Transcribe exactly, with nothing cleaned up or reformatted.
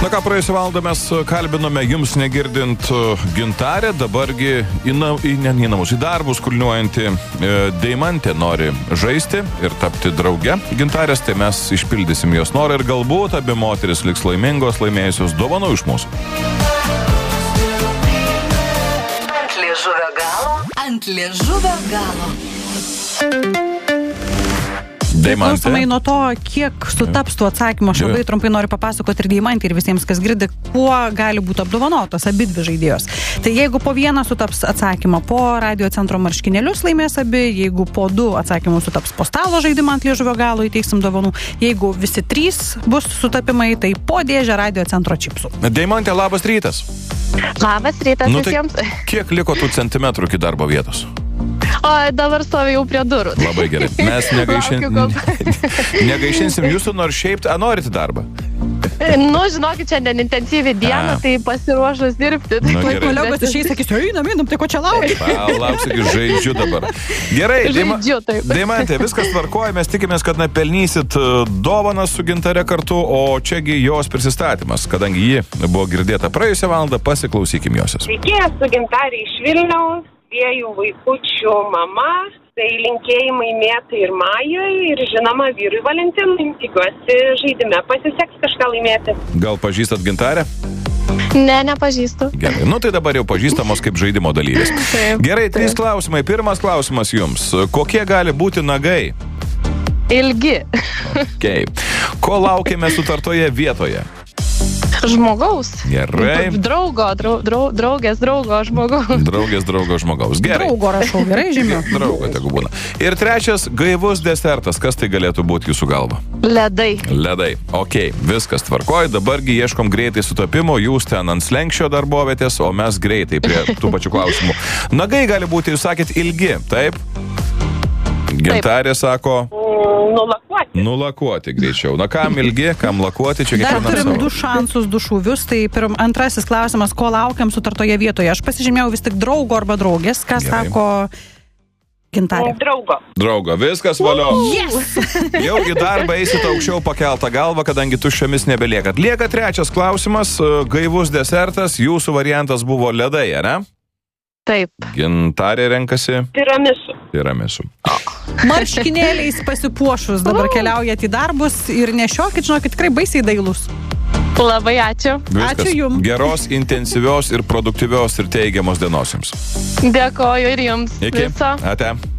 Na ką, praėjusią valandą mes kalbinome jums negirdint Gintarę, dabargi į, na, į, ne, į namus, į darbus kulniuojanti e, Deimantė nori žaisti ir tapti drauge Gintarės, tai mes išpildysim jos norą ir galbūt abi moteris liks laimingos, laimėjusios dovanų iš mūsų. Ant liežuvio galo, ant liežuvio galo. Priklausomai nuo to, kiek sutaps tų atsakymų, aš labai trumpai noriu papasakoti ir Deimantei ir visiems, kas girdi, kuo gali būti apdovanotos abi dvi žaidėjos. Tai jeigu po vieną sutaps atsakymą po radio centro marškinėlius laimės abi, jeigu po du atsakymus sutaps po stalo žaidimą ant liežuvio galo įteiksim dovanų, jeigu visi trys bus sutapimai, tai po dėžę radio centro čipsų. Deimantė, labas rytas. Labas rytas nu, tai visiems. Kiek liko tų centimetrų iki darbo vietos? O dabar stovi jau prie durų. Labai gerai. Mes negaišin... negaišinsim jūsų, nors šiaip, a norite darbą? Nu, žinokit, šiandien intensyvi diena, a. tai pasiruošus dirbti. Tai nu, kolegos išeis, sakys, einam, einam, tai ko čia laukia? Lauksiu, žaidžiu dabar. Gerai, žaidžiu, taip. Deimantė, viskas tvarkoja, mes tikimės, kad na, pelnysit dovaną su Gintare kartu, o čiagi jos prisistatymas, kadangi ji buvo girdėta praėjusią valandą, pasiklausykim josios. Sveiki, esu Gintarė iš Vilniaus, dviejų vaikučių mama, tai linkėjimai Mėtai ir Majai ir žinoma vyrui Valentinui. Tikiuosi žaidime pasiseks kažką laimėti. Gal pažįstat Gintarę? Ne, nepažįstu. Gerai, nu tai dabar jau pažįstamos kaip žaidimo dalyvis. Taip, Gerai, trys taip. klausimai. Pirmas klausimas jums. Kokie gali būti nagai? Ilgi. Okay. Ko laukiame sutartoje vietoje? Žmogaus. Gerai. Draugo, drau, drau, draugės, draugo, žmogaus. Draugės, draugo, žmogaus. Gerai. Draugo rašau, gerai žymiu. Draugo, tegu būna. Ir trečias, gaivus desertas. Kas tai galėtų būti jūsų galva? Ledai. Ledai. Ok, viskas tvarkoj. Dabargi ieškom greitai sutapimo. Jūs ten ant slenkščio darbovietės, o mes greitai prie tų pačių klausimų. Nagai gali būti, jūs sakėt, ilgi, taip? Gintarė sako... Nulakuoti. Nulakuoti greičiau. Na kam ilgi, kam lakuoti, čia Dar kiekvienam turim savo. du šansus, du šūvius, tai pirm, antrasis klausimas, ko laukiam sutartoje vietoje. Aš pasižymėjau vis tik draugo arba draugės, ką Gerai. sako Gintarė. Draugo. Draugo, viskas valio. Yes! Jau į darbą eisit aukščiau pakeltą galvą, kadangi tuščiomis nebeliekat. Lieka trečias klausimas, gaivus desertas, jūsų variantas buvo ledai, ar ne? Taip. Gintarė renkasi Tiramisu. tiramisu. Marškinėliais pasipuošus dabar keliaujat į darbus ir nešiokit, žinokit, tikrai baisiai dailus. Labai ačiū. Viskas. Ačiū jums. Geros, intensyvios ir produktyvios ir teigiamos dienos jums. Dėkoju ir jums. Iki. Viso. Ate.